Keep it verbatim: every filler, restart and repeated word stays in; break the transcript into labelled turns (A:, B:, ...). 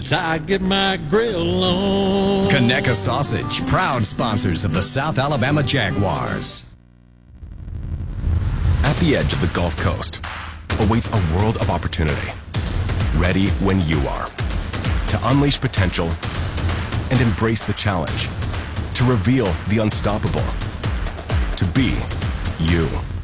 A: I get my grill on.
B: Conecuh Sausage, proud sponsors of the South Alabama Jaguars. At the edge of the Gulf Coast awaits a world of opportunity. Ready when you are. To unleash potential and embrace the challenge. To reveal the unstoppable. To be you.